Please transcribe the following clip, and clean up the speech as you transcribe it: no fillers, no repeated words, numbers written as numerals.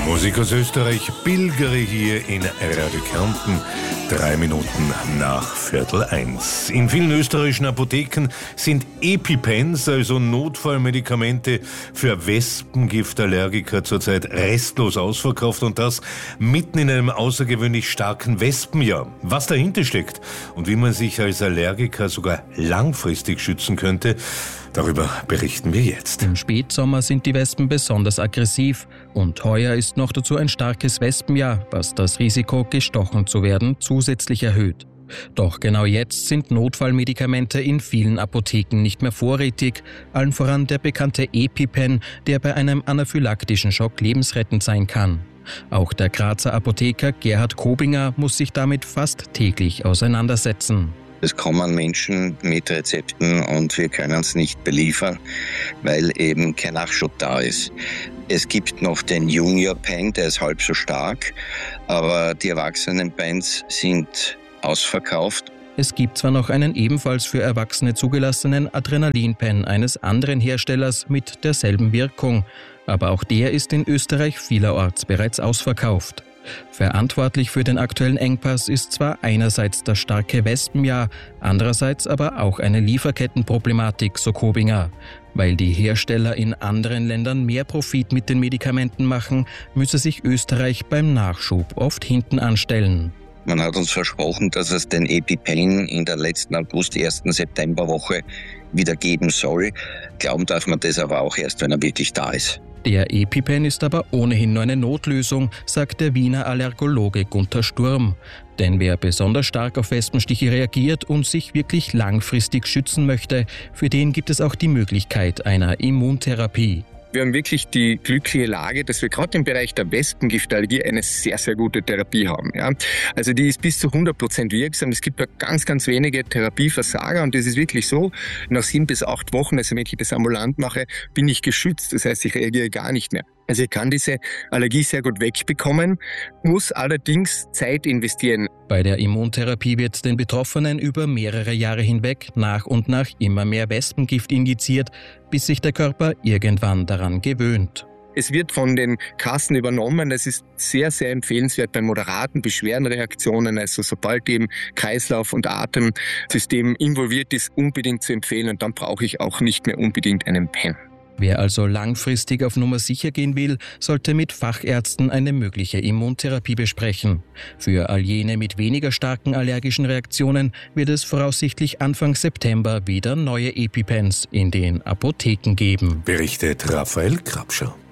Musik aus Österreich, pilgere hier in Radio Kärnten, 3 Minuten nach 12:15. In vielen österreichischen Apotheken sind EpiPens, also Notfallmedikamente für Wespengiftallergiker, zurzeit restlos ausverkauft, und das mitten in einem außergewöhnlich starken Wespenjahr. Was dahinter steckt und wie man sich als Allergiker sogar langfristig schützen könnte, darüber berichten wir jetzt. Im Spätsommer sind die Wespen besonders aggressiv und heuer ist noch dazu ein starkes Wespenjahr, was das Risiko, gestochen zu werden, zusätzlich erhöht. Doch genau jetzt sind Notfallmedikamente in vielen Apotheken nicht mehr vorrätig, allen voran der bekannte EpiPen, der bei einem anaphylaktischen Schock lebensrettend sein kann. Auch der Grazer Apotheker Gerhard Kobinger muss sich damit fast täglich auseinandersetzen. Es kommen Menschen mit Rezepten und wir können es nicht beliefern, weil eben kein Nachschub da ist. Es gibt noch den Junior Pen, der ist halb so stark, aber die Erwachsenen-Pens sind ausverkauft. Es gibt zwar noch einen ebenfalls für Erwachsene zugelassenen Adrenalin-Pen eines anderen Herstellers mit derselben Wirkung, aber auch der ist in Österreich vielerorts bereits ausverkauft. Verantwortlich für den aktuellen Engpass ist zwar einerseits das starke Wespenjahr, andererseits aber auch eine Lieferkettenproblematik, so Kobinger. Weil die Hersteller in anderen Ländern mehr Profit mit den Medikamenten machen, müsse sich Österreich beim Nachschub oft hinten anstellen. Man hat uns versprochen, dass es den EpiPen in der letzten August, 1. Septemberwoche wieder geben soll. Glauben darf man das aber auch erst, wenn er wirklich da ist. Der EpiPen ist aber ohnehin nur eine Notlösung, sagt der Wiener Allergologe Gunther Sturm. Denn wer besonders stark auf Wespenstiche reagiert und sich wirklich langfristig schützen möchte, für den gibt es auch die Möglichkeit einer Immuntherapie. Wir haben wirklich die glückliche Lage, dass wir gerade im Bereich der Wespengiftallergie eine sehr, sehr gute Therapie haben. Ja. Also die ist bis zu 100% wirksam. Es gibt ja ganz, ganz wenige Therapieversager und das ist wirklich so, nach 7 bis 8 Wochen, also wenn ich das ambulant mache, bin ich geschützt. Das heißt, ich reagiere gar nicht mehr. Also ich kann diese Allergie sehr gut wegbekommen, muss allerdings Zeit investieren. Bei der Immuntherapie wird den Betroffenen über mehrere Jahre hinweg nach und nach immer mehr Wespengift injiziert, bis sich der Körper irgendwann daran gewöhnt. Es wird von den Kassen übernommen. Es ist sehr, sehr empfehlenswert bei moderaten Beschwerdenreaktionen, also sobald eben Kreislauf- und Atemsystem involviert ist, unbedingt zu empfehlen. Und dann brauche ich auch nicht mehr unbedingt einen Pen. Wer also langfristig auf Nummer sicher gehen will, sollte mit Fachärzten eine mögliche Immuntherapie besprechen. Für all jene mit weniger starken allergischen Reaktionen wird es voraussichtlich Anfang September wieder neue EpiPens in den Apotheken geben. Berichtet Raphael Krapscher.